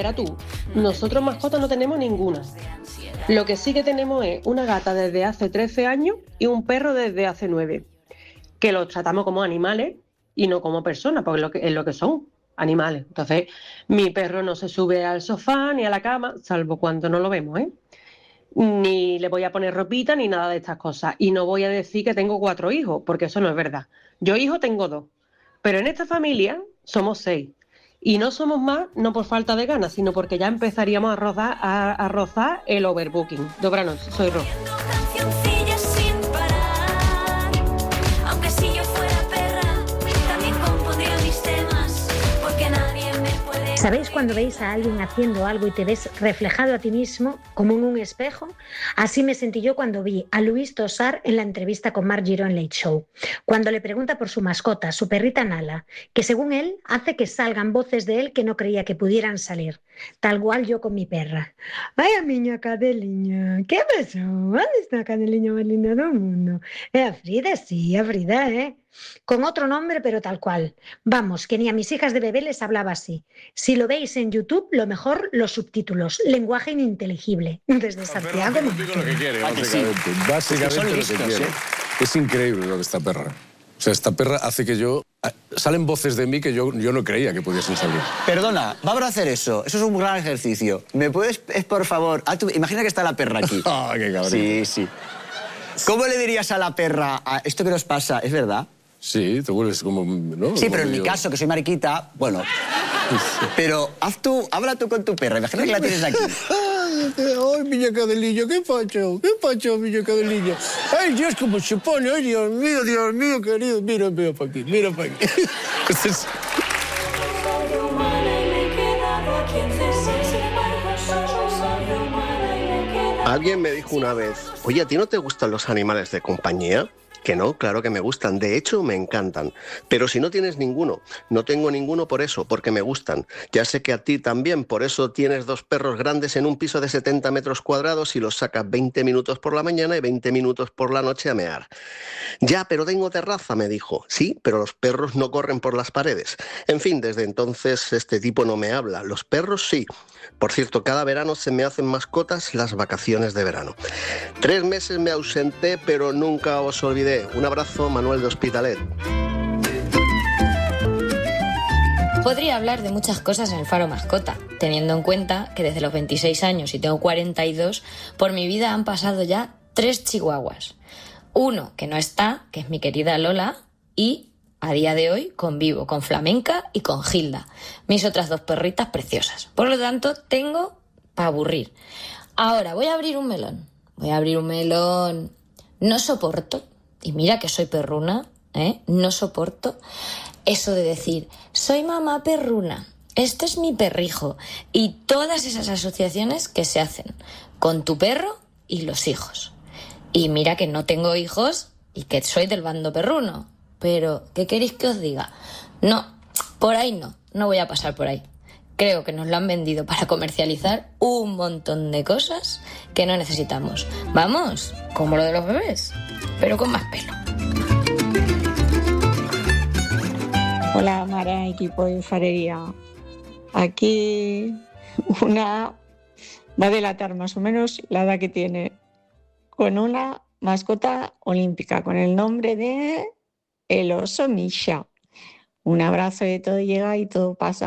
mira tú, nosotros mascotas no tenemos ninguna. Lo que sí que tenemos es una gata desde hace 13 años y un perro desde hace 9, que los tratamos como animales y no como personas, porque es lo que son, animales. Entonces, mi perro no se sube al sofá ni a la cama, salvo cuando no lo vemos, ¿eh? Ni le voy a poner ropita ni nada de estas cosas. Y no voy a decir que tengo 4 hijos, porque eso no es verdad. Yo hijos tengo 2, pero en esta familia somos 6. Y no somos más, no por falta de ganas, sino porque ya empezaríamos a rozar el overbooking. Dobra noche, soy Ro. ¿Sabéis cuando veis a alguien haciendo algo y te ves reflejado a ti mismo como en un espejo? Así me sentí yo cuando vi a Luis Tosar en la entrevista con Marc Giró en Late Show, cuando le pregunta por su mascota, su perrita Nala, que según él hace que salgan voces de él que no creía que pudieran salir. Tal cual yo con mi perra. Vaya miña cadeliña, ¿qué pasó? ¿Dónde está la cadeliña más linda del mundo? A Frida, sí, a Frida, ¿eh? Con otro nombre, pero tal cual. Vamos, que ni a mis hijas de bebé les hablaba así. Si lo veis en YouTube, lo mejor los subtítulos. Lenguaje ininteligible. Desde Santiago. Lo que quiere, básicamente lo que quiere. Es increíble lo de esta perra. O sea, esta perra hace que yo... Salen voces de mí que yo no creía que pudiesen salir. Perdona, vamos a hacer eso. Eso es un gran ejercicio. ¿Me puedes, por favor... Imagina que está la perra aquí. ¡Ah, qué cabrón! Sí, sí. ¿Cómo le dirías a la perra, esto que nos pasa, es verdad? Sí, te vuelves como... ¿no? Sí, pero en mi caso, que soy mariquita, bueno... Pero habla tú con tu perra, imagina que la tienes aquí. Ay, miña cadelilla, qué pacho, miña cadelilla. Ay, Dios, cómo se pone, ay, Dios mío, querido, mira para aquí, mira para aquí. Alguien me dijo una vez, oye, ¿a ti no te gustan los animales de compañía? Que no, claro que me gustan, de hecho me encantan. Pero si no tienes ninguno, no tengo ninguno por eso, porque me gustan. Ya sé que a ti también, por eso tienes 2 perros grandes en un piso de 70 metros cuadrados y los sacas 20 minutos por la mañana y 20 minutos por la noche a mear. Ya, pero tengo terraza, me dijo. Sí, pero los perros no corren por las paredes. En fin, desde entonces este tipo no me habla. Los perros sí. Por cierto, cada verano se me hacen mascotas las vacaciones de verano. 3 meses me ausenté, pero nunca os olvidé. Un abrazo, Manuel de Hospitalet. Podría hablar de muchas cosas en el Faro Mascota, teniendo en cuenta que desde los 26 años y tengo 42, por mi vida han pasado ya 3 chihuahuas. Uno que no está, que es mi querida Lola, y a día de hoy convivo con Flamenca y con Gilda, mis otras 2 perritas preciosas. Por lo tanto, tengo para aburrir. Ahora, voy a abrir un melón. No soporto, y mira que soy perruna, no soporto eso de decir, soy mamá perruna, este es mi perrijo, y todas esas asociaciones que se hacen con tu perro y los hijos. Y mira que no tengo hijos y que soy del bando perruno, pero ¿qué queréis que os diga? No, por ahí no voy a pasar por ahí. Creo que nos lo han vendido para comercializar un montón de cosas que no necesitamos. Vamos, como lo de los bebés, pero con más pelo. Hola, Mara, equipo de Farería. Aquí una va a delatar más o menos la edad que tiene, con una mascota olímpica, con el nombre de el oso Misha. Un abrazo, de todo llega y todo pasa.